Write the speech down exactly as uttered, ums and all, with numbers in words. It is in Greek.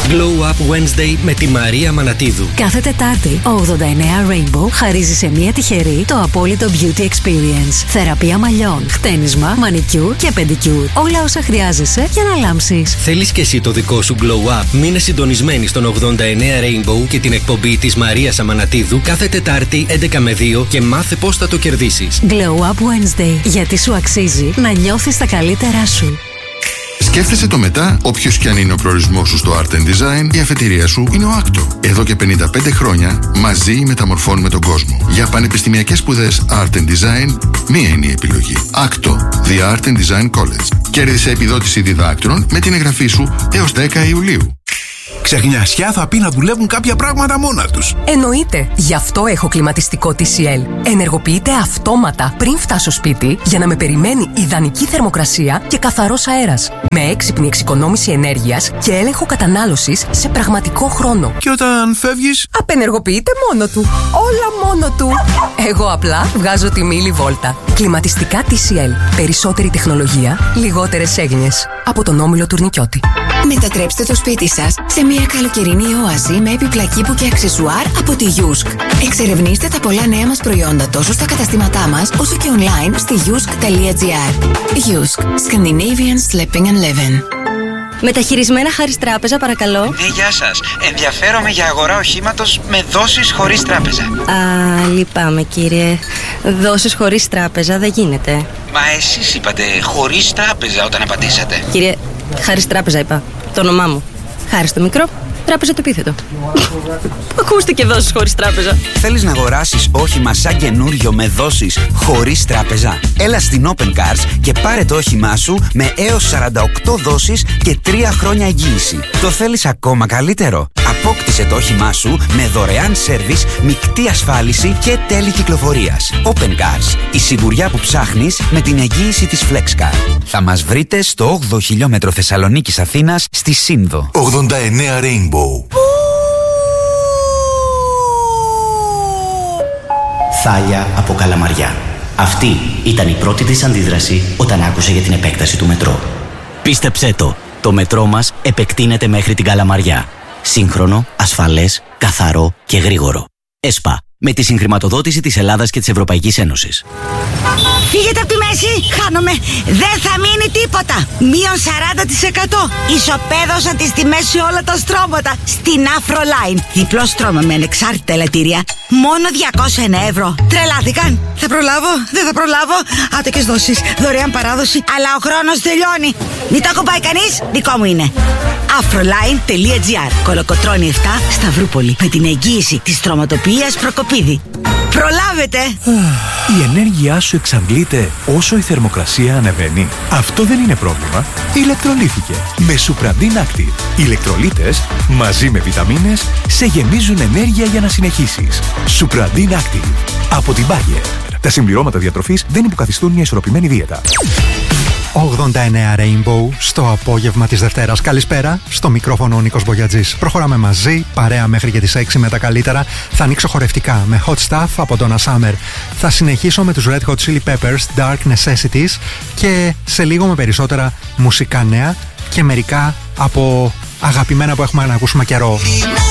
Glow Up Wednesday με τη Μαρία Μανατίδου. Κάθε Τετάρτη, ο ογδόντα εννέα Rainbow χαρίζει σε μία τυχερή το απόλυτο beauty experience. Θεραπεία μαλλιών, χτένισμα, μανικιούρ και πεντικιούρ. Όλα όσα χρειάζεσαι για να λάμψεις. Θέλεις και εσύ το δικό σου Glow Up? Μείνε συντονισμένη στον ογδόντα εννέα Rainbow και την εκπομπή της Μαρίας Αμανατίδου κάθε Τετάρτη έντεκα με δύο και μάθε πώς θα το κερδίσεις. Glow Up Wednesday, γιατί σου αξίζει να νιώθεις τα καλύτερά σου. Σκέφτεσαι το μετά, όποιος κι αν είναι ο προορισμός σου στο Art and Design, η αφετηρία σου είναι ο Άκτο. Εδώ και πενήντα πέντε χρόνια μαζί μεταμορφώνουμε τον κόσμο. Για πανεπιστημιακές σπουδές Art and Design, μία είναι η επιλογή. Άκτο, The Art and Design College. Κέρδισε επιδότηση διδάκτρων με την εγγραφή σου έως δέκα Ιουλίου. Ξεχνιασιά θα πει να δουλεύουν κάποια πράγματα μόνα τους. Εννοείται. Γι' αυτό έχω κλιματιστικό τι σι ελ. Ενεργοποιείται αυτόματα πριν φτάσω σπίτι για να με περιμένει ιδανική θερμοκρασία και καθαρός αέρας. Με έξυπνη εξοικονόμηση ενέργειας και έλεγχο κατανάλωσης σε πραγματικό χρόνο. Και όταν φεύγεις, απενεργοποιείται μόνο του. Όλα μόνο του. Εγώ απλά βγάζω τη μίλη βόλτα. Κλιματιστικά τι σι ελ. Περισσότερη τεχνολογία, λιγότερες έγνοιες. Από τον Όμιλο Τουρνικιώτη. Μετατρέψτε το σπίτι σας σε μια καλοκαιρινή όαση με έπιπλα κήπου και αξεσουάρ από τη γιούσκ. Εξερευνήστε τα πολλά νέα μας προϊόντα τόσο στα καταστήματά μας όσο και online στη γιούσκ τελεία τζι άρ. γιούσκ. Scandinavian Sleeping and Living. Μεταχειρισμένα Χάρις Τράπεζα, παρακαλώ. Ναι, γεια σας. Ενδιαφέρομαι για αγορά οχήματος με δόσεις χωρίς τράπεζα. Α, λυπάμαι κύριε. Δόσεις χωρίς τράπεζα δεν γίνεται. Μα εσείς είπατε χωρίς τράπεζα όταν απαντήσατε. Κύριε, Χάρις Τράπεζα είπα. Το όνομά μου. Χάρις το μικρό, Τράπεζα το επίθετο. Ακούστηκε δόσεις χωρίς τράπεζα. Θέλεις να αγοράσεις όχημα σαν καινούριο με δόσεις χωρίς τράπεζα? Έλα στην Open Cars και πάρε το όχημά σου με έως σαράντα οκτώ δόσεις και τρία χρόνια εγγύηση. Το θέλεις ακόμα καλύτερο? Απόκτησε το όχημά σου με δωρεάν σέρβις, μεικτή ασφάλιση και τέλη κυκλοφορίας. Open Cars. Η σιγουριά που ψάχνεις με την εγγύηση της FlexCar. Θα μας βρείτε στο όγδοο χιλιόμετρο Θεσσαλονίκης Αθήνας στη Σύνδο. ογδόντα εννέα Rainbow. Θάλια από Καλαμαριά. Αυτή ήταν η πρώτη της αντίδραση όταν άκουσε για την επέκταση του μετρό. Πίστεψέ το, το μετρό μας επεκτείνεται μέχρι την Καλαμαριά. Σύγχρονο, ασφαλές, καθαρό και γρήγορο. ΕΣΠΑ, με τη συγχρηματοδότηση της Ελλάδας και της Ευρωπαϊκής Ένωσης. Φύγετε από τη μέση, χάνομαι. Δεν θα μείνει τίποτα. Μείον σαράντα τοις εκατό. Ισοπαίδωσα τις τιμές σε όλα τα στρώματα. Στην Afroline. Διπλό στρώμα με ανεξάρτητα ελαττήρια. Μόνο διακόσια ένα ευρώ. Τρελάθηκαν. Θα προλάβω, δεν θα προλάβω. Άτοκες δόσεις, δωρεάν παράδοση. Αλλά ο χρόνος τελειώνει. Μην το ακουμπάει κανείς, δικό μου είναι. Afroline τελεία τζι άρ. Κολοκοτρώνη επτά, Σταυρούπολη. Με την εγγύηση της στρωματοποιίας Προκοπίδη. Προλάβετε! Η ενέργειά σου εξαντλείται όσο η θερμοκρασία ανεβαίνει. Αυτό δεν είναι πρόβλημα. Ηλεκτρολύθηκε με Supradin Active. Οι ηλεκτρολίτες μαζί με βιταμίνες σε γεμίζουν ενέργεια για να συνεχίσεις. Supradin Active από την Bayer. Τα συμπληρώματα διατροφής δεν υποκαθιστούν μια ισορροπημένη δίαιτα. ογδόντα εννέα Rainbow στο απόγευμα της Δευτέρας. Καλησπέρα, στο μικρόφωνο ο Νίκος Μπογιατζής. Προχωράμε μαζί, παρέα μέχρι και τις έξι με τα καλύτερα. Θα ανοίξω χορευτικά με Hot Stuff από Donna Summer. Θα συνεχίσω με τους Red Hot Chili Peppers, Dark Necessities και σε λίγο με περισσότερα μουσικά νέα και μερικά από αγαπημένα που έχουμε να ακούσουμε καιρό.